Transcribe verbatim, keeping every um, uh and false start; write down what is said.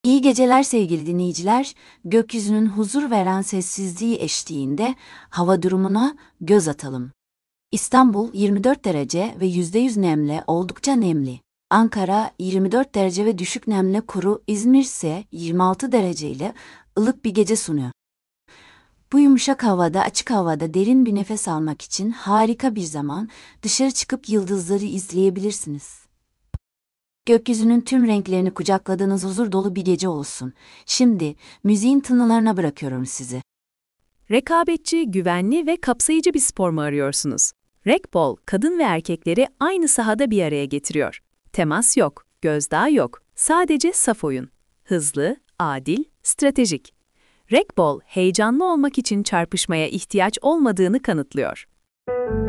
İyi geceler sevgili dinleyiciler. Gökyüzünün huzur veren sessizliği eşliğinde hava durumuna göz atalım. İstanbul yirmi dört derece ve yüzde yüz nemle oldukça nemli. Ankara yirmi dört derece ve düşük nemle kuru, İzmir ise yirmi altı derece ile ılık bir gece sunuyor. Bu yumuşak havada, açık havada derin bir nefes almak için harika bir zaman. Dışarı çıkıp yıldızları izleyebilirsiniz. Gökyüzünün tüm renklerini kucakladığınız huzur dolu bir gece olsun. Şimdi müziğin tınılarına bırakıyorum sizi. Rekabetçi, güvenli ve kapsayıcı bir spor mu arıyorsunuz? Racquetball, kadın ve erkekleri aynı sahada bir araya getiriyor. Temas yok, gözdağı yok, sadece saf oyun. Hızlı, adil, stratejik. Racquetball, heyecanlı olmak için çarpışmaya ihtiyaç olmadığını kanıtlıyor.